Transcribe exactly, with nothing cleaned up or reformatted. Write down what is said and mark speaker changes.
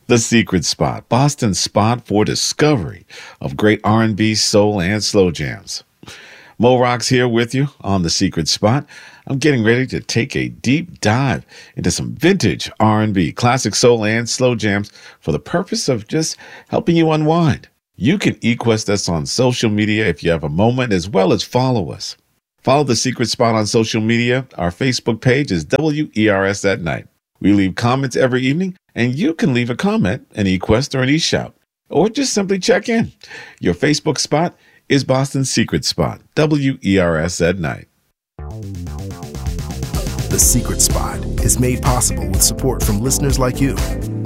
Speaker 1: The Secret Spot, Boston's spot for discovery of great R and B, soul, and slow jams. Mo Rocks here with you on The Secret Spot. I'm getting ready to take a deep dive into some vintage R and B, classic soul, and slow jams for the purpose of just helping you unwind. You can eQuest us on social media if you have a moment, as well as follow us. Follow The Secret Spot on social media. Our Facebook page is W E R S at Night. We leave comments every evening, and you can leave a comment, an eQuest, or an eShout, or just simply check in. Your Facebook spot is Boston's Secret Spot, W E R S at Night.
Speaker 2: The Secret Spot is made possible with support from listeners like you.